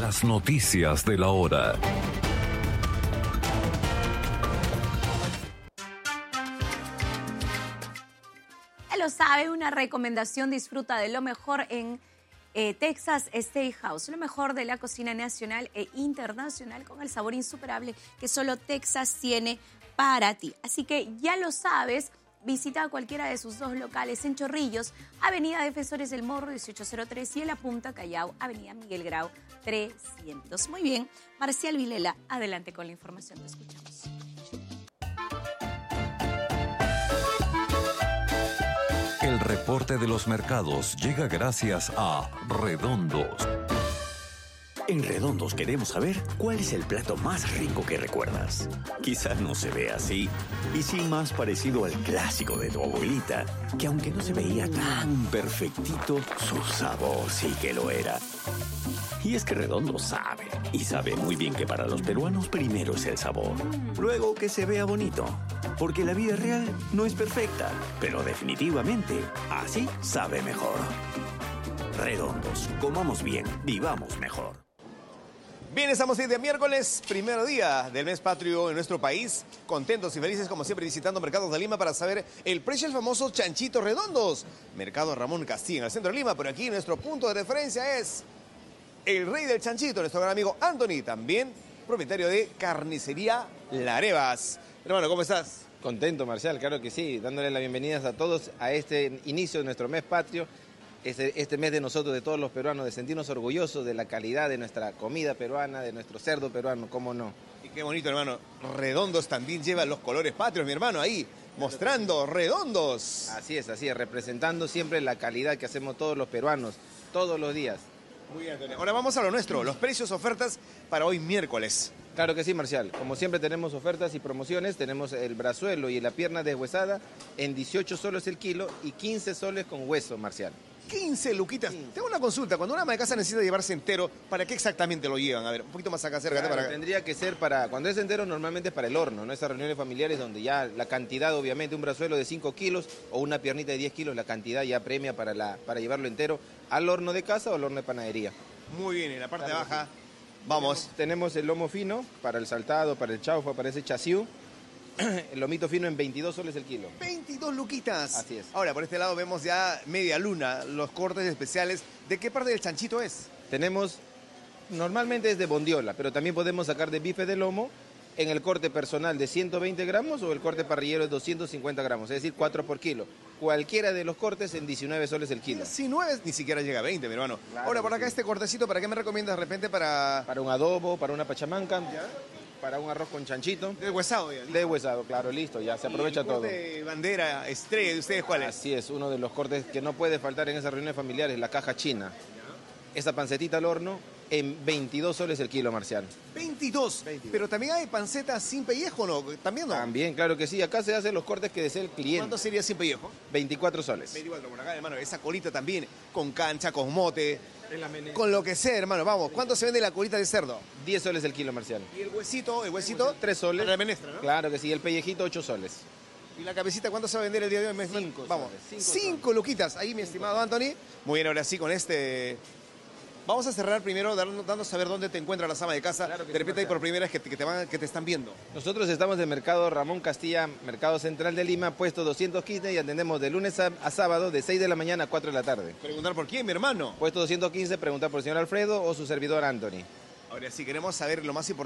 Las noticias de la hora. Ya lo sabe, una recomendación: disfruta de lo mejor en Texas Steakhouse, lo mejor de la cocina nacional e internacional con el sabor insuperable que solo Texas tiene para ti. Así que ya lo sabes, visita cualquiera de sus dos locales en Chorrillos, Avenida Defensores del Morro 1803 y en La Punta Callao, Avenida Miguel Grau 300. Muy bien, Marcial Vilela, adelante con la información, te escuchamos. El reporte de los mercados llega gracias a Redondos. En Redondos queremos saber cuál es el plato más rico que recuerdas. Quizás no se ve así, y sí más parecido al clásico de tu abuelita, que aunque no se veía tan perfectito, su sabor sí que lo era. Y es que Redondo sabe, y sabe muy bien que para los peruanos primero es el sabor, luego que se vea bonito, porque la vida real no es perfecta, pero definitivamente así sabe mejor. Redondos, comamos bien, vivamos mejor. Bien, estamos hoy de miércoles, primer día del mes patrio en nuestro país. Contentos y felices, como siempre, visitando Mercados de Lima para saber el precio del famoso chanchito Redondos. Mercado Ramón Castilla, en el centro de Lima. Por aquí nuestro punto de referencia es el rey del chanchito, nuestro gran amigo Anthony, también propietario de Carnicería Larevas. Hermano, ¿cómo estás? Contento, Marcial, claro que sí, dándole las bienvenidas a todos a este inicio de nuestro mes patrio. Este mes de nosotros, de todos los peruanos, de sentirnos orgullosos de la calidad de nuestra comida peruana, de nuestro cerdo peruano, cómo no. Y qué bonito, hermano. Redondos también lleva los colores patrios, mi hermano, ahí, mostrando Redondos. Así es, representando siempre la calidad que hacemos todos los peruanos, todos los días. Muy bien, Antonio. Ahora vamos a lo nuestro, los precios, ofertas para hoy miércoles. Claro que sí, Marcial. Como siempre tenemos ofertas y promociones. Tenemos el brazuelo y la pierna deshuesada en 18 soles el kilo y 15 soles con hueso, Marcial. 15 luquitas. Tengo una consulta. Cuando una ama de casa necesita llevarse entero, ¿para qué exactamente lo llevan? A ver, un poquito más acá, acércate para acá. Tendría que ser para, cuando es entero, normalmente es para el horno, ¿no? Esas reuniones familiares donde ya la cantidad, obviamente, un brazuelo de 5 kilos o una piernita de 10 kilos, la cantidad ya premia para llevarlo entero al horno de casa o al horno de panadería. Muy bien, en la parte baja, vamos. Tenemos el lomo fino para el saltado, para el chaufa, para ese chasiú. El lomito fino en 22 soles el kilo. 22 luquitas. Así es. Ahora, por este lado vemos ya media luna, los cortes especiales. ¿De qué parte del chanchito es? Tenemos, normalmente es de bondiola, pero también podemos sacar de bife de lomo en el corte personal de 120 gramos o el corte parrillero de 250 gramos, es decir, 4 por kilo. Cualquiera de los cortes en 19 soles el kilo. 19, ni siquiera llega a 20, mi hermano. Claro. Ahora, por acá este cortecito, ¿para qué me recomiendas de repente para...? Para un adobo, para una pachamanca, ¿Ya? para un arroz con chanchito. Deshuesado ya. Deshuesado, claro, listo, ya se aprovecha todo. De bandera, estrella, ¿de ustedes cuál es? Así es, uno de los cortes que no puede faltar en esas reuniones familiares, la caja china. Esa pancetita al horno en 22 soles el kilo, Marcial. 22. Pero también hay panceta sin pellejo, ¿no? ¿También no? También, claro que sí. Acá se hacen los cortes que desea el cliente. ¿Cuánto sería sin pellejo? 24 soles. 24 por acá, hermano. Esa colita también, con cancha, con mote, En la menea. con lo que sea, hermano. Vamos, ¿cuánto se vende la colita de cerdo? 10 soles el kilo, Marcial. Y el huesito, 3 soles. para la menestra, ¿no? Claro que sí. El pellejito, 8 soles. ¿Y la cabecita cuándo se va a vender el día de hoy? Cinco Vamos, soles, 5 luquitas. Ahí, mi estimado Anthony. Muy bien, ahora sí, con este... Vamos a cerrar primero dando a saber dónde te encuentra la ama de casa. Claro que de repente sí, hay por primera vez que te están viendo. Nosotros estamos en Mercado Ramón Castilla, Mercado Central de Lima, puesto 215 y atendemos de lunes a sábado de 6 de la mañana a 4 de la tarde. Preguntar por quién, mi hermano. Puesto 215, preguntar por el señor Alfredo o su servidor Anthony. Ahora sí, queremos saber lo más importante.